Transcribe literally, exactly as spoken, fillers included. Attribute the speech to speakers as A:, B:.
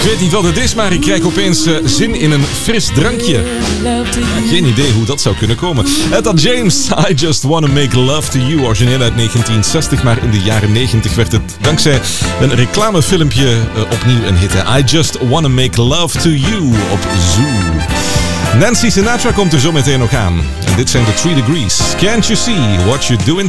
A: Ik weet niet wat het is, maar ik krijg opeens uh, zin in een fris drankje. Ja, geen idee hoe dat zou kunnen komen. Etta James, I Just Wanna Make Love To You. Origineel uit negentien zestig, maar in de jaren negentig werd het dankzij een reclamefilmpje uh, opnieuw een hit. I Just Wanna Make Love To You op Zoo. Nancy Sinatra komt er zo meteen nog aan. En dit zijn de Three Degrees. Can't you see what you're doing